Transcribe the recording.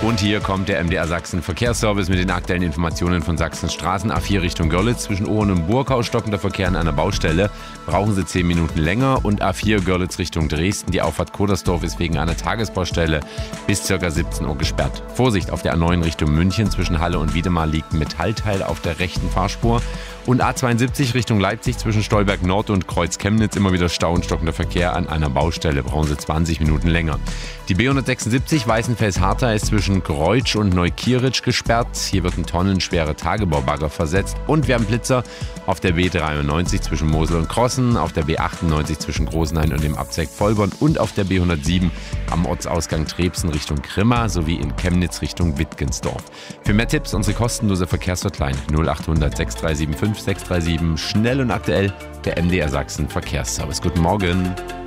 Und hier kommt der MDR Sachsen Verkehrsservice mit den aktuellen Informationen von Sachsens Straßen. A4 Richtung Görlitz zwischen Ohren und Burkau stockender Verkehr an einer Baustelle. Brauchen Sie 10 Minuten länger. Und A4 Görlitz Richtung Dresden. Die Auffahrt Kodersdorf ist wegen einer Tagesbaustelle bis ca. 17 Uhr gesperrt. Vorsicht auf der A9 Richtung München zwischen Halle und Wiedemar liegt ein Metallteil auf der rechten Fahrspur. Und A72 Richtung Leipzig zwischen Stolberg Nord und Kreuz Chemnitz immer wieder Stau und stockender Verkehr an einer Baustelle. Brauchen Sie 20 Minuten länger. Die B176 Weißenfels-Hartha ist zwischen Greutsch und Neukieritsch gesperrt. Hier wird ein tonnenschwerer Tagebaubagger versetzt. Und wir haben Blitzer auf der B93 zwischen Mosel und Krossen, auf der B98 zwischen Großenhain und dem Abzweig Vollborn und auf der B107 am Ortsausgang Trebsen Richtung Grimma sowie in Chemnitz Richtung Wittgensdorf. Für mehr Tipps unsere kostenlose Verkehrshotline 0800 6375 637. Schnell und aktuell der MDR Sachsen Verkehrsservice. Guten Morgen.